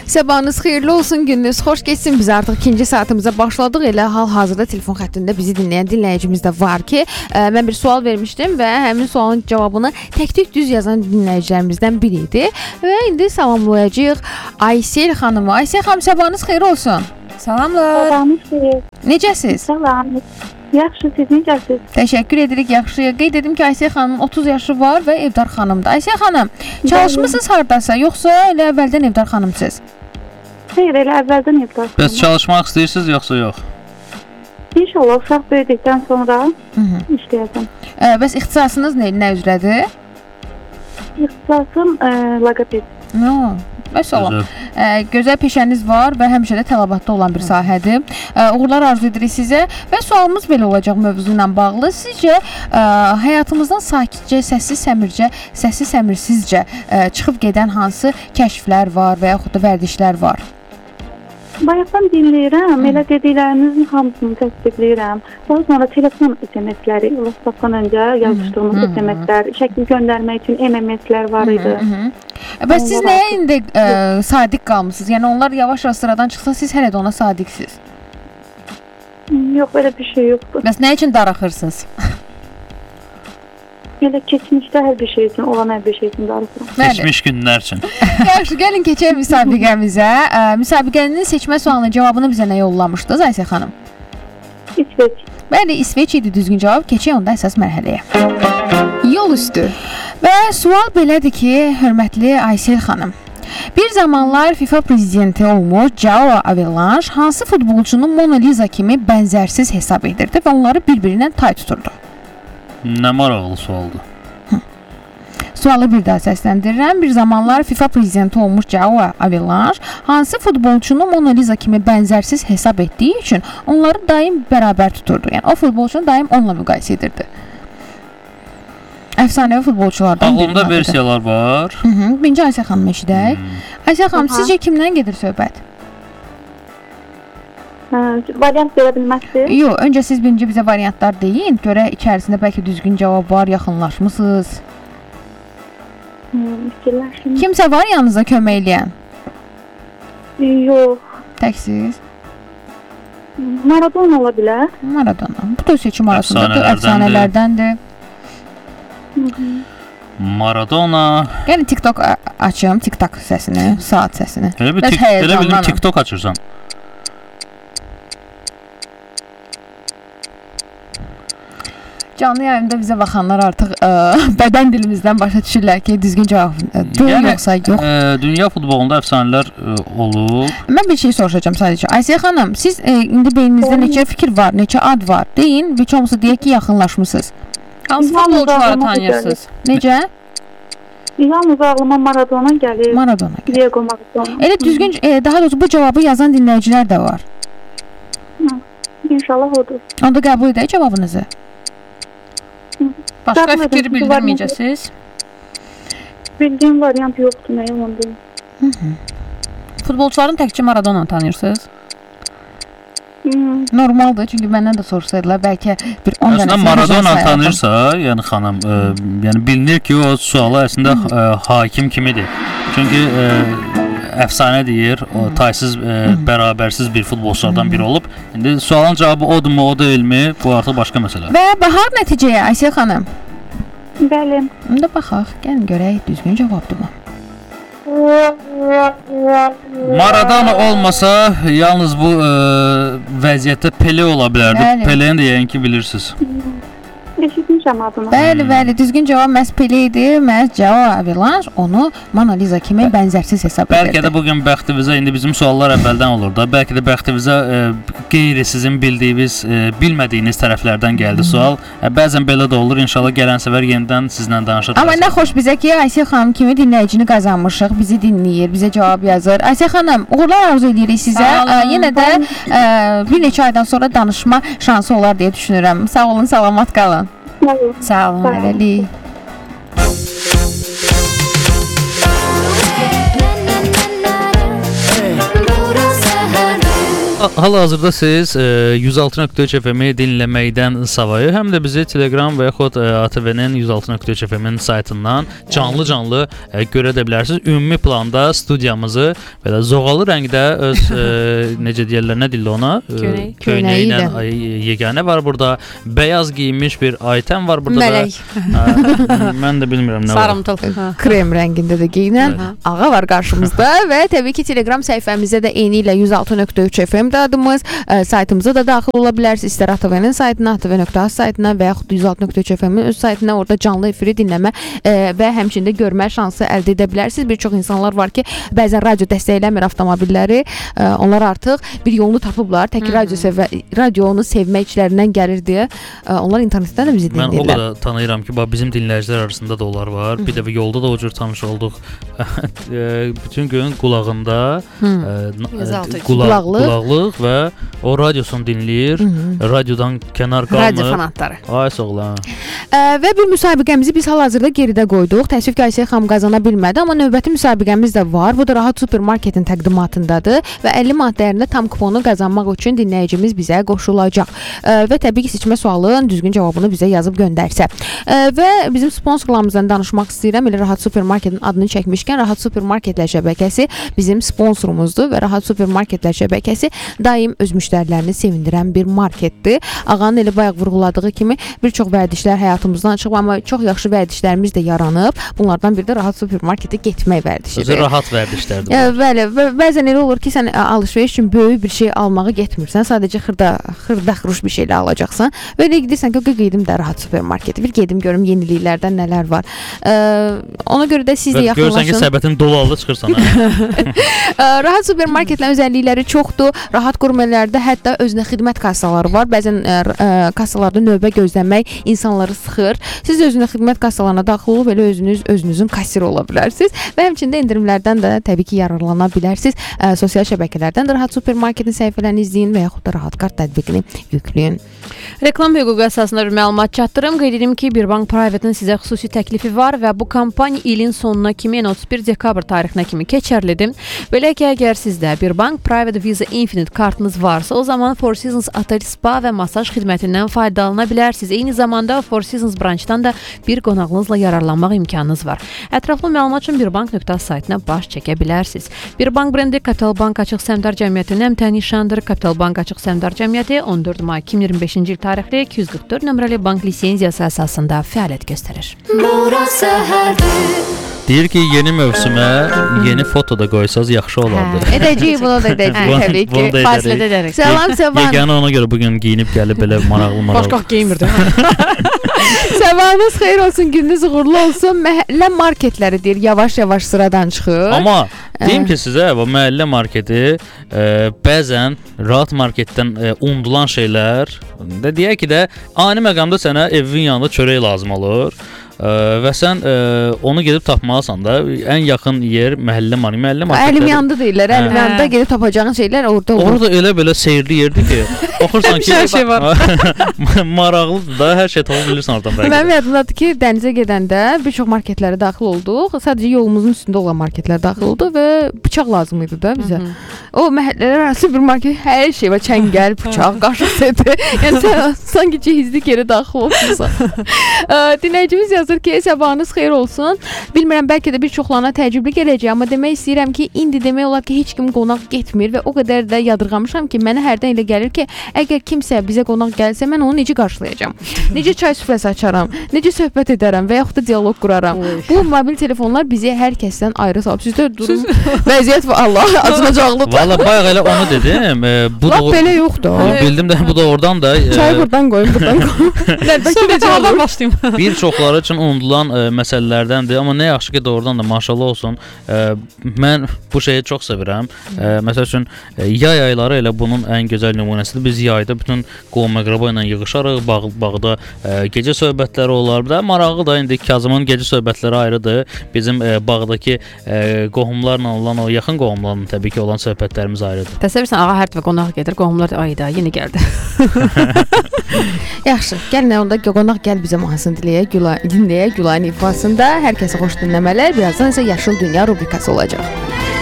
Sabahınız xeyirli olsun, gününüz xoş geçsin. Biz artıq ikinci saatımıza başladıq. Elə hal-hazırda telefon xəttində bizi dinləyən dinləyicimiz də var ki, mən bir sual vermişdim və həmin sualın cavabını tək-tək düz yazan dinləyicilərimizdən biri idi. Və indi salamlayacağıq Aysel xanımı. Aysel xanım, sabahınız xeyir olsun. Salamlar. Sabahınız xeyir. Necəsiz? Salam. Yaxşı, siz necəsiz? Təşəkkür edirik, yaxşıya. Qeyd edim ki, Aysel xanımın 30 yaşı var və evdar xanımdır. Aysel xanım, çalışmısınız hardasa, yoxsa elə əvvəldən evdar xanımsınız? Xeyr, elə əvvəldən evdar xanım. Bəs çalışmaq istəyirsiniz, yoxsa yox? İnşallah uşaq böyüdükdən sonra işləyəcəm. Bəs ixtisasınız nə üzrədir? İxtisasım logoped. No. Məsələn, gözəl peşəniz var və həmişə də tələbatda olan bir sahədir. Uğurlar arzu edirik sizə və sualımız belə olacaq mövzu ilə bağlı. Sizcə həyatımızdan sakitcə, səssiz səmirsizcə çıxıb gedən hansı kəşflər var və yaxud da vərdişlər var? Bayaqdan dinləyirəm, elə dediklərinizin hamısını təsdiqləyirəm. Daha sonra telefon SMS-ləri, WhatsApp-dan öncə yazışdığımız SMS-lər, şəkil göndərmək üçün MMS-lər var idi. Bəs siz nəyə indi sadiq qalmısınız? Yəni onlar yavaş-yavaş sıradan çıxsa, siz hələ də ona sadiqsiniz? Yox, elə bir şey yoxdur. Bəs nə üçün darıxırsınız? Elə keçmişdə hər bir şey üçün, olan hər bir şey üçün darıxıram. Keçmiş günlər üçün. Yaxşı, gəlin keçək müsabiqəmizə. Müsabiqənin seçmə sualının cavabını bizə nə yollamışdınız Aysel xanım? İsveç. Bəli, İsveç idi düzgün cavab. Keçək onda əsas mərhələyə. Yol üstü. Və sual belədir ki, hörmətli Aysel xanım. Bir zamanlar FIFA prezidenti olmuş Joao Havelange hansı futbolçunun Mona Lisa kimi bənzərsiz hesab edirdi və onları bir-birindən tay tuturdu? Nə maraqlı sualdır. Sualı bir daha səsləndirirəm. Bir zamanlar FIFA prezidenti olmuş Joao Havelange hansı futbolçunu Mona Lisa kimi bənzərsiz hesab etdiyi üçün onları daim bərabər tuturdu. Yəni o futbolçunu daim onunla müqayisə edirdi. Əfsanəvi futbolçulardan biri. Ağlımda versiyalar var. Birinci Aysel xanım eşidək. Aysel xanım, sizcə kimdən gedir söhbət? Variant verə bilməzsiniz? Yox, öncə siz birinci bizə variantlar deyin. Görək içərisində bəlkə düzgün cavab var, yaxınlaşmısınız. Fikirləşin. Kimsə var yanınıza kömək eləyən? Yox. Təksiz? Maradona ola bilər. Maradona. Bu da seçim arasındadır, əfsanələrdəndir. Maradona. Yəni TikTok açım, TikTok səsini, saat səsini. Elə bildim TikTok açırsan. Canlı yayında bizə baxanlar artıq bədən dilimizdən başa düşürlər ki, düzgün cavabdır, yoxsa yox. Dünya futbolunda əfsanələr olur. Mən bir şey soruşacağam sadəcə. Aysel xanım, siz indi beyninizdə neçə fikir var, neçə ad var? Deyin, heç olmasa deyək ki, yaxınlaşmısınız. Hansı futbolçuları tanıyırsınız? Necə? Yalnız ağlıma Maradona gəlir. Maradona gəlir. Diego Maradona. Elə düzgün, daha doğrusu bu cavabı yazan dinləyicilər də var. İnşallah odur. Onda qəbul edək cavabınızı. Başqa fikir bildirməyəcəksiniz? Bildiyim variant yoxdur, nə yalan deyim. Futbolçuların təkcə Maradona tanıyırsınız? Normaldır, çünki məndən də soruşsaydılar, bəlkə bir 10 dənə əslində Maradona tanıyırsa, yəni xanım, yəni bilinir ki, o suala əslində hakim kimidir. Çünki əfsanə deyir, o taysız, bərabərsiz bir futbolçulardan biri olub. İndi sualın cavabı odurmu, o deyilmi? Bu artıq başqa məsələ. Və baxar nəticəyə Aysel xanım. Bəli. İndi baxaq, gəlin görək düzgün cavabdırmı? Maradona olmasa, yalnız bu vəziyyətdə Pele ola bilərdi. Peleni də yəqin ki bilirsiniz. Eşitmişəm adını. Bəli, düzgün cavab məhz Pele idi. Məhz Joao Havelange onu Mona Lisa kimi bənzərsiz hesab edirdi. Bəlkə də bugün bəxtimizə, indi bizim suallar əvvəldən olur da, bəlkə də bəxtimizə qeyri sizin bildiyiniz, bilmədiyiniz tərəflərdən gəldi sual. Bəzən belə də olur. İnşallah gələn səfər yenidən sizlə danışacağıq. Amma nə xoş bizə ki, Aysel xanım kimi dinləyicini qazanmışıq, bizi dinləyir, bizə cavab yazır. Aysel xanım, uğurlar arzu edirik sizə. Yenə də bir neçə aydan sonra danışma şansı olar deyə düşünürəm. Sağ olun, salamat qalın. Sağ olun, hələlik. Hal-hazırda siz 106.3 FM-i dinləməkdən savayı həm də bizi Telegram və yaxud ATV-nin 106.3 FM-in saytından canlı görə də bilərsiniz. Ümumi planda studiyamızı belə zoğalı rəngdə öz necə deyirlər, nə dildə ona? Köynəyi ilə yeganə var burada. Bəyaz geyinmiş bir Aytən var burada. Mələk. Mən də bilmirəm nə var. Sarımtıl. Krem rəngində də geyinən ağa var qarşımızda və təbii ki Telegram səhifəmizdə də eyni ilə 106.3 FM-də adımız, saytımıza da daxil ola bilərsiniz. İstər ATV-nin saytına, ATV.az saytına və yaxud 106.3 FM-in öz saytına, orada canlı efiri dinləmə və həmçində görmə şansı əldə edə bilərsiniz. Bir çox insanlar var ki, bəzən radio dəstəkləmir avtomobilləri. Onlar artıq bir yolunu tapıblar. Tək radionu sevmək içlərindən gəlir deyə onlar internetdən də bizi dinləyirlər. Mən o qədər tanıyıram ki, bizim dinləyicilər arasında da onlar var. Bir dəfə yolda da o cür tanış olduq. Bütün gün qulağında qulaqlıq və o radiosunu dinləyir, radiodan kənar qalmır. Radio fanatları. Ay soğlan. Və bir müsabiqəmizi biz hal-hazırda geridə qoyduq. Təəssüf ki, Ayşə xanım qazana bilmədi, amma növbəti müsabiqəmiz də var. Bu da Rahat Supermarketin təqdimatındadır və 50 manat dəyərində tam kuponu qazanmaq üçün dinləyicimiz bizə qoşulacaq. Və təbii ki, seçmə sualının düzgün cavabını bizə yazıb göndərsə. Və bizim sponsorlarımızdan danışmaq istəyirəm. Elə Rahat Supermarketin adını çəkmişkən, Rahat Supermarketlər şəbəkəsi bizim sponsorumuzdur və Rahat Supermarketlər şəbəkəsi daim öz müştərilərini sevindirən bir marketdir. Ağanın elə bayaq vurğuladığı kimi bir çox vərdişlər həyatımızdan çıxıb, amma çox yaxşı vərdişlərimiz də yaranıb. Bunlardan biri də Rahat Supermarketə getmək vərdişidir. Rahat vərdişlərdir. Bəli, bəzən elə olur ki, sən alış-veriş üçün böyük bir şey almağa getmirsən, sadəcə xırda-xuruş bir şeylə alacaqsan. Və elə gedirsən ki, gedim də Rahat Supermarketə, bir gedim görüm yeniliklərdən nələr var. Ona görə də siz də yaxınlaşın. Görürsən ki, səbətin dolu halda çıxırsan. Rahat Supermarketlərin özəllikləri çoxdur. Rahat qurmelərdə hətta özünə xidmət kassaları var. Bəzən kassalarda növbə gözləmək insanları sıxır. Siz özünə xidmət kassalarına daxil olub elə özünüzün kassiri ola bilərsiniz və həmçində endirimlərdən də təbii ki yararlana bilərsiniz. Sosial şəbəkələrdən də Rahat Supermarketin səhifələrini izləyin və yaxud da Rahat Kart tətbiqini yükləyin. Reklam hüququ əsasında bir məlumat çatdırım. Qeyd edim ki, Birbank Private-in sizə xüsusi təklifi var və bu kampaniya ilin sonuna kimi, 31 dekabr tarixinə kimi keçərlidir. Belə ki, əgər sizdə Birbank Private Visa Infinite kartınız varsa, o zaman Four Seasons Otel Spa və masaj xidmətindən faydalana bilərsiniz. Eyni zamanda Four Seasons branşdan da bir qonağınızla yararlanmaq imkanınız var. Ətraflı məlumat üçün Birbank.az saytına baş çəkə bilərsiniz. Birbank brendi Kapital Bank Açıq Səhmdar Cəmiyyətinin əmtəyi nişandır. Kapital Bank Açıq Səhmdar Cəmiyyəti 14 may 2025-ci il tarixli 244 nömrəli bank lisenziyası əsasında fəaliyyət göstərir. Deyir ki, yeni mövsümə yeni foto da qoysaz yaxşı olardı. Edəcəyik, bunu da edəcəyik təbii ki. Fasilədə edərik. Salam Səvan. Yeganə ona görə bugün geyinib gəlib belə maraqlı. Başqa geyinmirdi. Səvanız xeyir olsun, gününüz uğurlu olsun. Məhəllə marketləri deyir, yavaş-yavaş sıradan çıxır. Amma deyim ki sizə, bu məhəllə marketi bəzən Rahat marketdən unudulan şeylər, deyək ki də ani məqamda sənə evin yanında çörək lazım olur. Və sən onu gedib tapmalısan da. Ən yaxın yer məhəllə marketləri. Əlim yandı deyirlər. Əlim yanında gedib tapacağın şeylər orada olur. Orada elə-belə seyirli yerdir ki, baxırsan ki, hər şey var. Maraqlıdır da, hər şey tapa bilirsən oradan. Mənim yadımdadır ki, dənizə gedəndə bir çox marketlərə daxil olduq. Sadəcə yolumuzun üstündə olan marketlərə daxil olduq və bıçaq lazım idi da bizə. O məhəllələr arası bir market, hər şey var. Çəngəl, bıçaq, qaşıq seti. Yəni sən sanki cihizlik yerə daxil olmuşsan. Dinləyicimiz yazır ki, sabahınız xeyir olsun. Bilmirəm, bəlkə də bir çoxlarına təəccüblü gələcək, amma demək istəyirəm ki, indi demək olar ki, heç kim qonaq getmir və o qədər də yadırğamışam ki, mənə hərdən elə gəlir ki, əgər kimsə bizə qonaq gəlsə, mən onu necə qarşılayacağam? Necə çay süfrəsi açaram? Necə söhbət edərəm və yaxud da dialoq quraram? Bu mobil telefonlar bizi hər kəsdən ayrı salıb. Sizdə durum vəziyyət var. Allah acınacaqlıdır. Valla bayaq elə onu dedim. Bu da belə yoxdur. Bildim də bu da oradan da. Çayı buradan qoyun, buradan qoyun. Nərdəki necə olur? Başlayım. Bir çoxları üçün unudulan məsələlərdəndir, amma nə yaxşı ki, doğrudan da maşallah olsun. Mən bu şeyi çox sevirəm. Məsəl üçün yay ayları elə bunun ən gözəl nümunəsidir. Biz yayda bütün qohum-əqrəba ilə yığışarıq, bağda gecə söhbətləri olar. Bir də maraqlı da indi Kazımın gecə söhbətləri ayrıdır. Bizim bağdakı qohumlarla olan, o yaxın qohumlarla təbii ki olan söhbətlərimiz ayrıdır. Təsəvvürsən, ağa hər dəfə qonaq gedir, qohumlar ayda yeni gəldi. Yaxşı, gəlin onda qonaq gəl bizə mahnısını dinləyə Gülayın ifasında. Hər kəsə xoş dinləmələr. Birazdan isə Yaşıl Dünya rubrikası olacaq.